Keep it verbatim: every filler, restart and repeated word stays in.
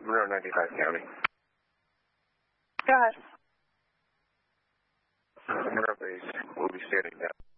Monroe ninety-five County. Go ahead. Monroe base will be standing down.